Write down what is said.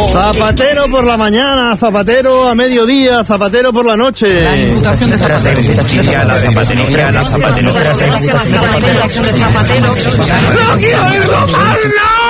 Zapatero por la mañana, Zapatero a mediodía, Zapatero por la noche. La imputación de Zapatero. ¡No quiero irlo mal, no!